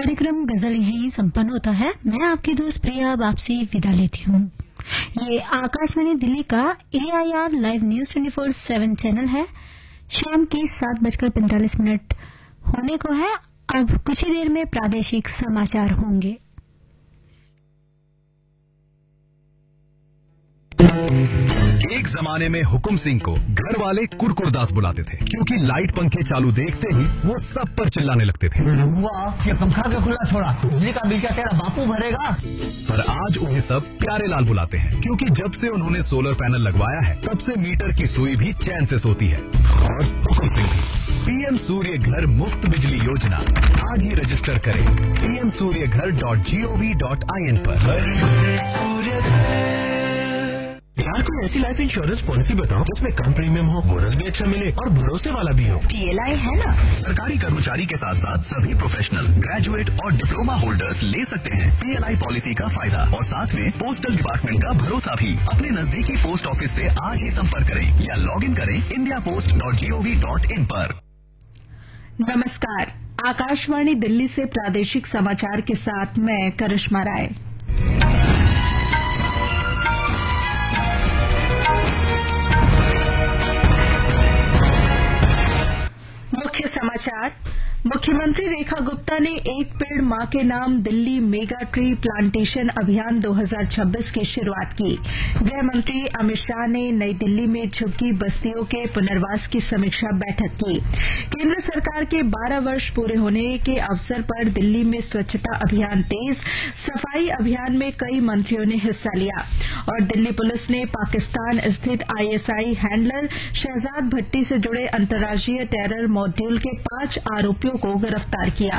कार्यक्रम गजल यहीं संपन्न होता है। मैं आपकी दोस्त प्रिया अब आपसे विदा लेती हूँ। ये आकाशवाणी दिल्ली का AIR लाइव न्यूज 24/7 चैनल है। शाम के 7:45 होने को है। अब कुछ ही देर में प्रादेशिक समाचार होंगे। एक जमाने में हुकुम सिंह को घर वाले कुरकुरदास बुलाते थे, क्योंकि लाइट पंखे चालू देखते ही वो सब पर चिल्लाने लगते थे। वाह, ये पंखा क्यों खुला छोड़ा? बिजली का बिल क्या तेरा बापू भरेगा? पर आज उन्हें सब प्यारे लाल बुलाते हैं, क्योंकि जब से उन्होंने सोलर पैनल लगवाया है तब से मीटर की सुई भी चैन से सोती है। और हुकुम सिंह PM सूर्य घर मुफ्त बिजली योजना आज ही रजिस्टर करें pmsuryaghar.gov.in पर। यार कोई ऐसी लाइफ इंश्योरेंस पॉलिसी बताओ जिसमें कम प्रीमियम हो, बोनस भी अच्छा मिले और भरोसे वाला भी हो। PLI है ना। सरकारी कर्मचारी के साथ साथ सभी प्रोफेशनल, ग्रेजुएट और डिप्लोमा होल्डर्स ले सकते हैं PLI पॉलिसी का फायदा और साथ में पोस्टल डिपार्टमेंट का भरोसा भी। अपने नजदीकी पोस्ट ऑफिस से आज ही संपर्क करें या लॉग इन करें indiapost.gov.in पर। नमस्कार, आकाशवाणी दिल्ली से प्रादेशिक समाचार के साथ मैं करिश्मा राय। मुख्य समाचार। मुख्यमंत्री रेखा गुप्ता ने एक पेड़ मां के नाम दिल्ली मेगा ट्री प्लांटेशन अभियान 2026 की शुरुआत की। गृह मंत्री अमित शाह ने नई दिल्ली में झुग्गी बस्तियों के पुनर्वास की समीक्षा बैठक की। केंद्र सरकार के 12 वर्ष पूरे होने के अवसर पर दिल्ली में स्वच्छता अभियान तेज, सफाई अभियान में कई मंत्रियों ने हिस्सा लिया। और दिल्ली पुलिस ने पाकिस्तान स्थित ISI हैंडलर शहजाद भट्टी से जुड़े अंतर्राष्ट्रीय टेरर मॉड्यूल के 5 आरोपियों को गिरफ्तार किया।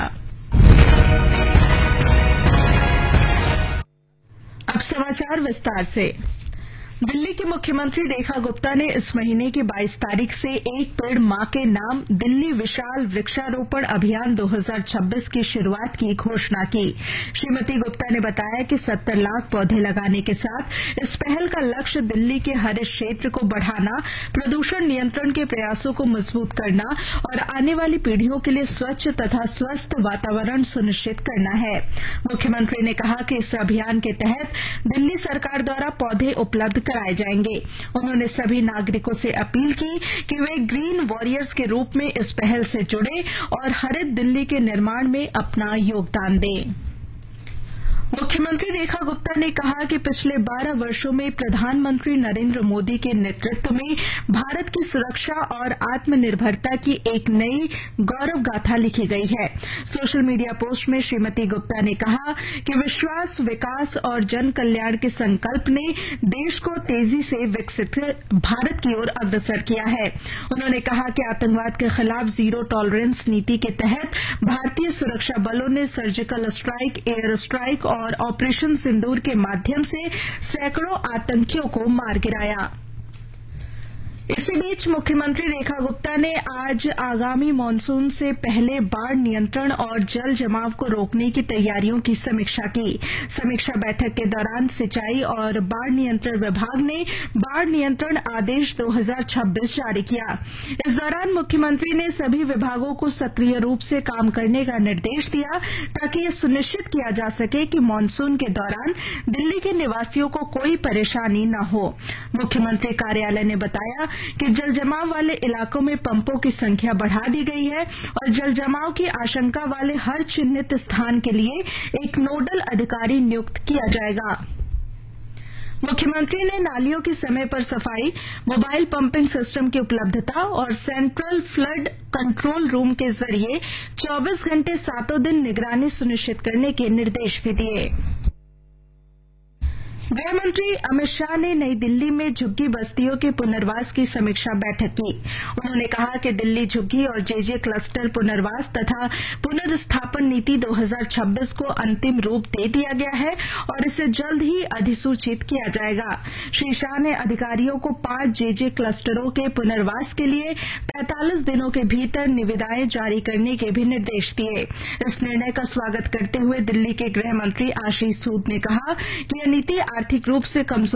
अब समाचार विस्तार से। दिल्ली की मुख्यमंत्री रेखा गुप्ता ने इस महीने की 22 तारीख से एक पेड़ मां के नाम दिल्ली विशाल वृक्षारोपण अभियान 2026 की शुरुआत की घोषणा की। श्रीमती गुप्ता ने बताया कि 70 लाख पौधे लगाने के साथ इस पहल का लक्ष्य दिल्ली के हरित क्षेत्र को बढ़ाना, प्रदूषण नियंत्रण के प्रयासों को मजबूत करना और आने वाली पीढ़ियों के लिए स्वच्छ तथा स्वस्थ वातावरण सुनिश्चित करना है। मुख्यमंत्री ने कहा कि इस अभियान के तहत दिल्ली सरकार द्वारा पौधे उपलब्ध कराए जाएंगे। उन्होंने सभी नागरिकों से अपील की कि वे ग्रीन वॉरियर्स के रूप में इस पहल से जुड़े और हरित दिल्ली के निर्माण में अपना योगदान दें। मुख्यमंत्री रेखा गुप्ता ने कहा कि पिछले 12 वर्षों में प्रधानमंत्री नरेंद्र मोदी के नेतृत्व में भारत की सुरक्षा और आत्मनिर्भरता की एक नई गौरव गाथा लिखी गई है। सोशल मीडिया पोस्ट में श्रीमती गुप्ता ने कहा कि विश्वास, विकास और जन कल्याण के संकल्प ने देश को तेजी से विकसित भारत की ओर अग्रसर किया है। उन्होंने कहा कि आतंकवाद के खिलाफ जीरो टॉलरेंस नीति के तहत भारतीय सुरक्षा बलों ने सर्जिकल स्ट्राइक, एयर स्ट्राइक और ऑपरेशन सिंदूर के माध्यम से सैकड़ों आतंकियों को मार गिराया। इसी बीच मुख्यमंत्री रेखा गुप्ता ने आज आगामी मानसून से पहले बाढ़ नियंत्रण और जल जमाव को रोकने की तैयारियों की समीक्षा की। समीक्षा बैठक के दौरान सिंचाई और बाढ़ नियंत्रण विभाग ने बाढ़ नियंत्रण आदेश 2026 जारी किया। इस दौरान मुख्यमंत्री ने सभी विभागों को सक्रिय रूप से काम करने का निर्देश दिया ताकि यह सुनिश्चित किया जा सके कि मानसून के दौरान दिल्ली के निवासियों को कोई परेशानी न हो। मुख्यमंत्री कार्यालय ने बताया कि जल जमाव वाले इलाकों में पंपों की संख्या बढ़ा दी गई है और जल जमाव की आशंका वाले हर चिन्हित स्थान के लिए एक नोडल अधिकारी नियुक्त किया जाएगा। मुख्यमंत्री ने नालियों की समय पर सफाई, मोबाइल पंपिंग सिस्टम की उपलब्धता और सेंट्रल फ्लड कंट्रोल रूम के जरिए 24 घंटे 7 दिन निगरानी सुनिश्चित करने के निर्देश भी दिए। गृह मंत्री अमित शाह ने नई दिल्ली में झुग्गी बस्तियों के पुनर्वास की समीक्षा बैठक की। उन्होंने कहा कि दिल्ली झुग्गी और जेजे क्लस्टर पुनर्वास तथा पुनर्स्थापन नीति 2026 को अंतिम रूप दे दिया गया है और इसे जल्द ही अधिसूचित किया जाएगा। श्री शाह ने अधिकारियों को 5 जेजे क्लस्टरों के पुनर्वास के लिए 45 दिनों के भीतर निविदाएं जारी करने के भी निर्देश दिए। इस निर्णय का स्वागत करते हुए दिल्ली के गृह मंत्री आशीष सूद ने कहा कि यह नीति आर्थिक रूप से कमजोर